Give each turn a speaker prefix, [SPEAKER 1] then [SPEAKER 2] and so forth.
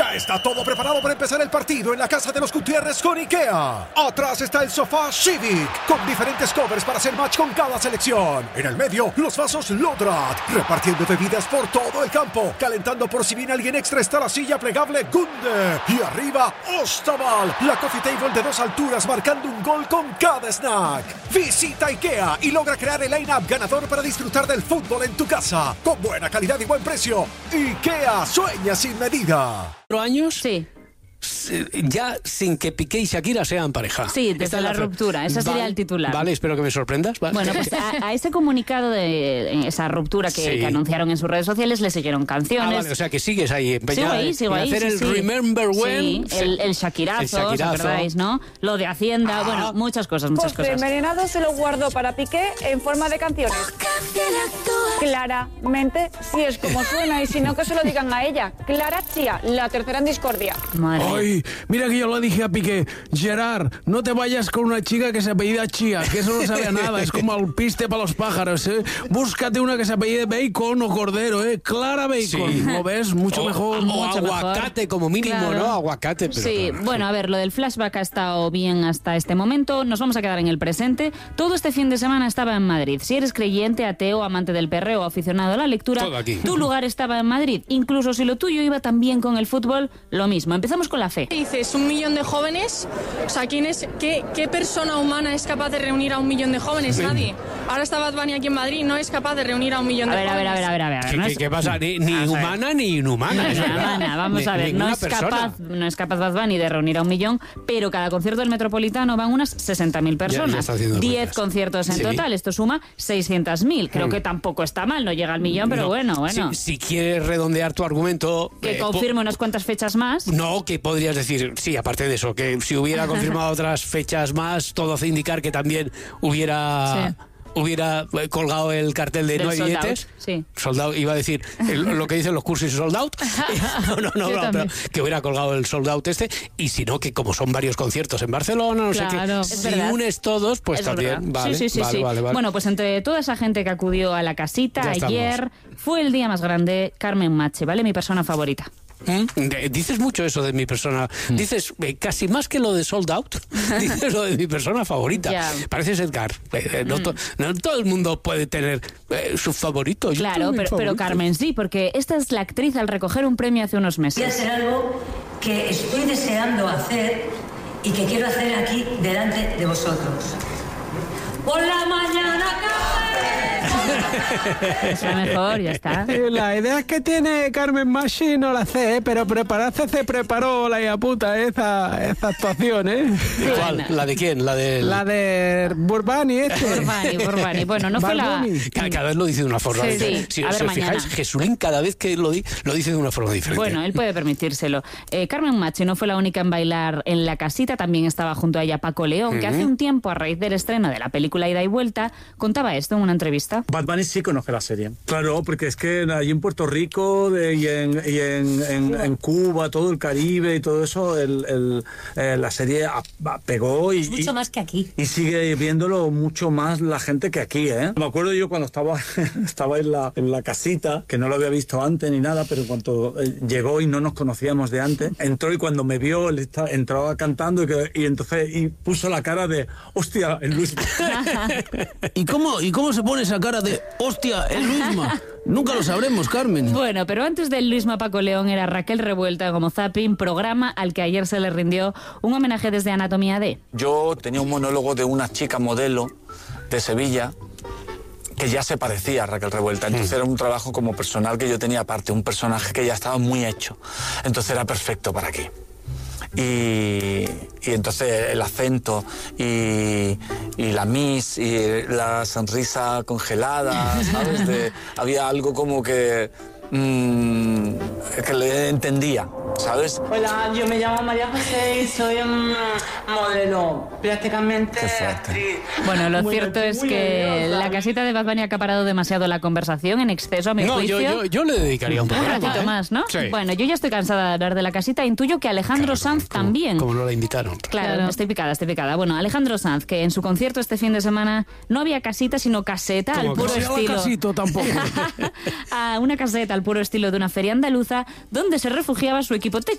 [SPEAKER 1] Ya está todo preparado para empezar el partido en la casa de los Gutiérrez con IKEA. Atrás está el sofá Civic, con diferentes covers para hacer match con cada selección. En el medio, los vasos Lodrat, repartiendo bebidas por todo el campo. Calentando por si viene alguien extra está la silla plegable Gunde. Y arriba, Ostaval, la coffee table de 2 alturas marcando un gol con cada snack. Visita IKEA y logra crear el line-up ganador para disfrutar del fútbol en tu casa. Con buena calidad y buen precio. IKEA, sueña sin medida.
[SPEAKER 2] ¿Años?
[SPEAKER 3] Sí.
[SPEAKER 2] Ya sin que Piqué y Shakira sean pareja.
[SPEAKER 3] Sí, desde la ruptura. Ese sería el titular.
[SPEAKER 2] Vale, espero que me sorprendas. Vale.
[SPEAKER 3] Bueno, pues a ese comunicado de esa ruptura que anunciaron en sus redes sociales le siguieron canciones.
[SPEAKER 2] Vale, o sea que sigues ahí empeñada
[SPEAKER 3] sigo ahí,
[SPEAKER 2] hacer el Remember When.
[SPEAKER 3] Sí, el Shakirazo, ¿os acordáis, no? Lo de Hacienda, bueno, muchas cosas.
[SPEAKER 4] Postre envenenado se lo guardó para Piqué en forma de canciones. Claramente, si es como suena y si no, que se lo digan a ella. Clara Chía, la tercera en discordia.
[SPEAKER 3] Madre.
[SPEAKER 5] Ay, mira que yo lo dije a Piqué. Gerard, no te vayas con una chica que se apellida Chía, que eso no sabe a nada, es como alpiste para los pájaros, ¿eh? Búscate una que se apellide Bacon o Cordero, ¿eh? Clara Bacon, sí. ¿Lo ves? Mucho mejor.
[SPEAKER 2] O aguacate, como mínimo, claro. ¿No? Aguacate. Pero
[SPEAKER 3] sí,
[SPEAKER 2] claro.
[SPEAKER 3] Bueno, a ver, lo del flashback ha estado bien hasta este momento. Nos vamos a quedar en el presente. Todo este fin de semana estaba en Madrid. Si eres creyente, ateo, amante del perreo o aficionado a la lectura, tu lugar estaba en Madrid. Incluso si lo tuyo iba tan bien con el fútbol, lo mismo. Empezamos con la fe.
[SPEAKER 6] Dices 1 millón de jóvenes, o sea, ¿qué persona humana es capaz de reunir a 1 millón de jóvenes? Sí. Nadie. Ahora está Bad Bunny aquí en Madrid, no es capaz de reunir a 1 millón de jóvenes.
[SPEAKER 3] A ver.
[SPEAKER 2] ¿Qué pasa? Ni humana ni inhumana.
[SPEAKER 3] Vamos a ver, no es capaz Bad Bunny de reunir a 1 millón, pero cada concierto del Metropolitano van unas 60.000 personas. 10 conciertos en total, esto suma 600.000. Creo que tampoco está mal, no llega al millón, pero bueno.
[SPEAKER 2] Si quieres redondear tu argumento...
[SPEAKER 3] Que confirme unas cuantas fechas más.
[SPEAKER 2] No, que podrías decir, sí, aparte de eso, que si hubiera confirmado otras fechas más, todo hace indicar que también hubiera colgado el cartel de no hay billetes.
[SPEAKER 3] Sí.
[SPEAKER 2] Sold out, iba a decir lo que dicen los cursos sold out. No, pero que hubiera colgado el sold out y si no, que como son varios conciertos en Barcelona, no sé qué, si unes todos, pues es también vale, vale.
[SPEAKER 3] Bueno, pues entre toda esa gente que acudió a la casita ayer, fue el día más grande. Carmen Machi, ¿vale? Mi persona favorita.
[SPEAKER 2] Dices mucho eso de mi persona. Dices casi más que lo de sold out. Dices lo de mi persona favorita. Pareces Edgar. No todo el mundo puede tener su favorito.
[SPEAKER 3] Claro, pero Carmen sí, porque esta es la actriz al recoger un premio hace unos meses.
[SPEAKER 7] Voy a hacer algo que estoy deseando hacer y que quiero hacer aquí delante de vosotros. Por la mañana
[SPEAKER 3] es la mejor, ya está.
[SPEAKER 5] La idea que tiene Carmen Machi no la sé, pero prepararse se preparó la hija puta esa actuación, ¿eh?
[SPEAKER 2] ¿Cuál? ¿La de quién? La
[SPEAKER 5] de Burbani,
[SPEAKER 3] Burbani. Bueno, no fue la...
[SPEAKER 2] Cada vez lo dice de una forma diferente. Si os fijáis, Jesulín cada vez que lo dice de una forma diferente.
[SPEAKER 3] Bueno, él puede permitírselo. Carmen Machi no fue la única en bailar en la casita, también estaba junto a ella Paco León, que hace un tiempo, a raíz del estreno de la película Ida y Vuelta, contaba esto en una entrevista.
[SPEAKER 8] Bad Bunny sí conoce la serie. Claro, porque es que allí en Puerto Rico y en Cuba, todo el Caribe y todo eso, la serie pegó y...
[SPEAKER 7] Mucho más que aquí.
[SPEAKER 8] Y sigue viéndolo mucho más la gente que aquí, ¿eh? Me acuerdo yo cuando estaba en la casita, que no lo había visto antes ni nada, pero cuando llegó y no nos conocíamos de antes, entró y cuando me vio, él entraba cantando y entonces puso la cara de, hostia, el Luis.
[SPEAKER 5] ¿Y cómo se pone esa cara de hostia, el Luisma? Nunca lo sabremos, Carmen.
[SPEAKER 3] Bueno, pero antes del Luisma Paco León era Raquel Revuelta como Zapping, programa al que ayer se le rindió un homenaje desde Anatomía D.
[SPEAKER 9] Yo tenía un monólogo de una chica modelo de Sevilla que ya se parecía a Raquel Revuelta. Entonces era un trabajo como personal que yo tenía aparte, un personaje que ya estaba muy hecho. Entonces era perfecto para aquí. Y entonces el acento y la Miss y la sonrisa congelada, ¿sabes? Había algo como que le entendía, ¿sabes?
[SPEAKER 10] Hola, yo me llamo María José y soy modelo, prácticamente actriz.
[SPEAKER 3] Bueno, lo cierto es que la casita de Bad Bunny ha acaparado demasiado la conversación, en exceso a mi juicio.
[SPEAKER 2] Yo le dedicaría un
[SPEAKER 3] ratito más, ¿no?
[SPEAKER 2] Sí.
[SPEAKER 3] Bueno, yo ya estoy cansada de hablar de la casita, intuyo que Alejandro Sanz también.
[SPEAKER 2] Como no la invitaron.
[SPEAKER 3] Claro, estoy picada. Bueno, Alejandro Sanz, que en su concierto este fin de semana no había casita, sino caseta, al puro estilo...
[SPEAKER 5] casito tampoco.
[SPEAKER 3] Una caseta al puro estilo de una feria andaluza, donde se refugiaba su equipo técnico.